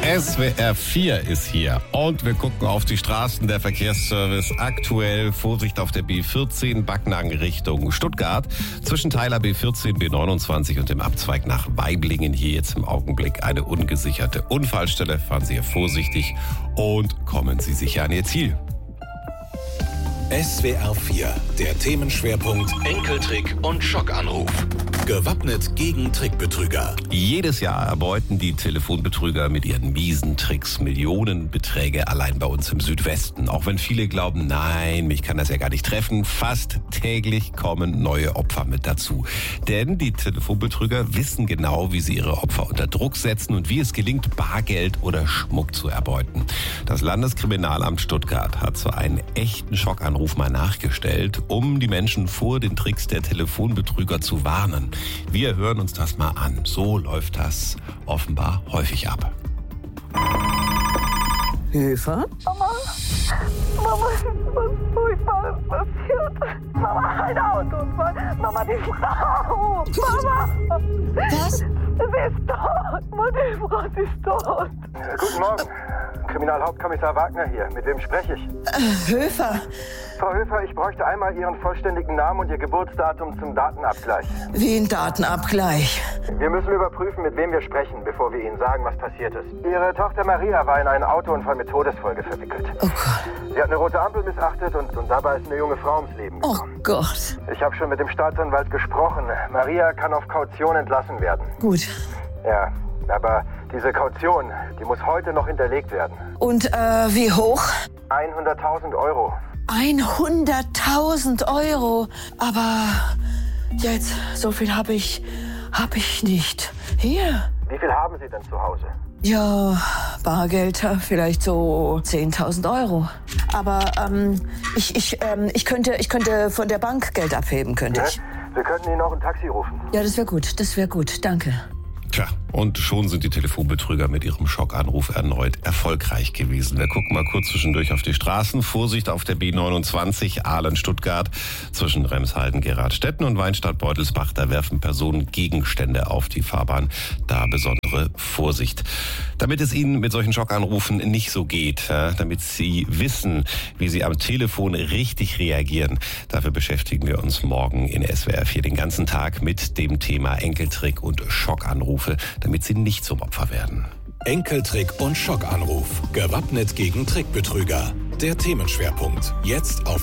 SWR 4 ist hier und wir gucken auf die Straßen. Der Verkehrsservice aktuell. Vorsicht auf der B14 Backnang Richtung Stuttgart. Zwischen Teiler B14, B29 und dem Abzweig nach Waiblingen hier jetzt im Augenblick eine ungesicherte Unfallstelle. Fahren Sie hier vorsichtig und kommen Sie sicher an Ihr Ziel. SWR 4, der Themenschwerpunkt Enkeltrick und Schockanruf. Gewappnet gegen Trickbetrüger. Jedes Jahr erbeuten die Telefonbetrüger mit ihren miesen Tricks Millionenbeträge allein bei uns im Südwesten. Auch wenn viele glauben, nein, mich kann das ja gar nicht treffen, fast täglich kommen neue Opfer mit dazu. Denn die Telefonbetrüger wissen genau, wie sie ihre Opfer unter Druck setzen und wie es gelingt, Bargeld oder Schmuck zu erbeuten. Das Landeskriminalamt Stuttgart hat so einen echten Schockanruf mal nachgestellt, um die Menschen vor den Tricks der Telefonbetrüger zu warnen. Wir hören uns das mal an. So läuft das offenbar häufig ab. Hilfe? Mama, ist was Furchtbares passiert. Mama, ein Autounfall. Mama, die Frau. Mama. Was? Sie ist tot. Mama, die Frau ist tot. Guten Morgen. Kriminalhauptkommissar Wagner hier. Mit wem spreche ich? Höfer. Frau Höfer, ich bräuchte einmal Ihren vollständigen Namen und Ihr Geburtsdatum zum Datenabgleich. Wie ein Datenabgleich. Wir müssen überprüfen, mit wem wir sprechen, bevor wir Ihnen sagen, was passiert ist. Ihre Tochter Maria war in einen Autounfall mit Todesfolge verwickelt. Oh Gott. Sie hat eine rote Ampel missachtet und dabei ist eine junge Frau ums Leben Oh gekommen. Gott. Ich habe schon mit dem Staatsanwalt gesprochen. Maria kann auf Kaution entlassen werden. Gut. Ja, aber diese Kaution, die muss heute noch hinterlegt werden. Und wie hoch? 100.000 Euro. 100.000 Euro. Aber jetzt, so viel habe ich nicht. Hier. Wie viel haben Sie denn zu Hause? Ja, Bargeld, vielleicht so 10.000 Euro. Aber ich könnte von der Bank Geld abheben, könnte ich. Wir könnten Ihnen auch ein Taxi rufen. Ja, das wäre gut, danke. Tja, und schon sind die Telefonbetrüger mit ihrem Schockanruf erneut erfolgreich gewesen. Wir gucken mal kurz zwischendurch auf die Straßen. Vorsicht auf der B29 Aalen-Stuttgart zwischen Remshalden, Geradstetten und Weinstadt-Beutelsbach. Da werfen Personen Gegenstände auf die Fahrbahn. Da besondere Vorsicht. Damit es Ihnen mit solchen Schockanrufen nicht so geht, damit Sie wissen, wie Sie am Telefon richtig reagieren, dafür beschäftigen wir uns morgen in SWR 4 den ganzen Tag mit dem Thema Enkeltrick und Schockanrufe, damit Sie nicht zum Opfer werden. Enkeltrick und Schockanruf. Gewappnet gegen Trickbetrüger. Der Themenschwerpunkt. Jetzt auf